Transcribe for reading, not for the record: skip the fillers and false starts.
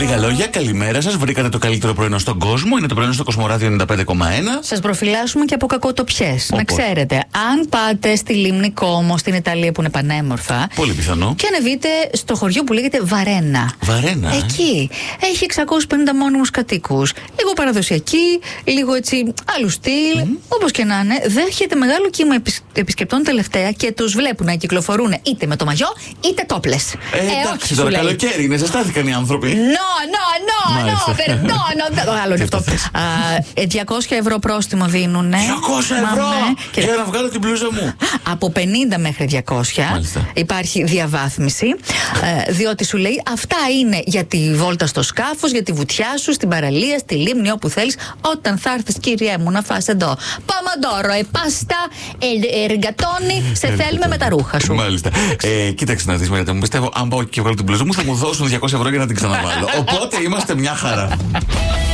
λίγα λόγια, καλημέρα σας. Βρήκατε το καλύτερο πρωινό στον κόσμο. Είναι το πρωινό στο Κοσμοράδιο 95,1. Σας προφυλάσσουμε και από κακοτοπιές. Να ξέρετε, αν πάτε στη Λίμνη Κόμο, στην Ιταλία που είναι πανέμορφα. Πολύ πιθανό. Και ανεβείτε στο χωριό που λέγεται Βαρένα. Βαρένα. Εκεί έχει 650 μόνιμους κατοίκους. Λίγο παραδοσιακή, λίγο έτσι άλλου στυλ. Όπως και να είναι, δέχεται μεγάλο κύμα επισκεπτών τελευταία και τους βλέπουν να κυκλοφορούν είτε με το μαγιό είτε τόπλες. Εντάξει, τώρα καλοκαίρι είναι, ζεστάθηκαν οι άνθρωποι. Το άλλο είναι αυτό. 200 ευρώ πρόστιμο δίνουν. 200 ευρώ! Για να βγάλω την μπλούζα μου. Από 50 μέχρι 200 υπάρχει διαβάθμιση. Διότι σου λέει αυτά είναι για τη βόλτα στο σκάφος, για τη βουτιά σου, στην παραλία, στη λίμνη, όπου θέλεις. Όταν θα έρθεις, κυριέ μου, να φας εδώ Παμαντόρο, πάστα, εργατόνι, σε θέλουμε με τα ρούχα σου. Μάλιστα. Κοίταξε να δεις, Μαριέτα μου, πιστεύω αν πάω και βγάλω την μπλούζα μου θα μου δώσουν 200 ευρώ για να την ξαναβάλω. Οπότε είμαστε μια χαρά.